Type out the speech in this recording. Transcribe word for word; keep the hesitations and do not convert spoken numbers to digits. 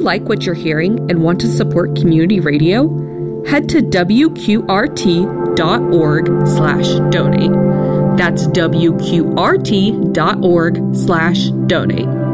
like what you're hearing and want to support community radio? Head to W Q R T dot org slash donate. That's W Q R T dot org slash donate.